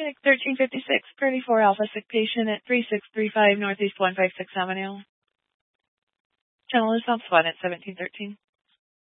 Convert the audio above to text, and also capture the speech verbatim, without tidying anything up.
Medic thirteen fifty-six, thirty-four Alpha, sick patient at three six three five Northeast one five six Avenue. Channel is on SWAT at seventeen thirteen.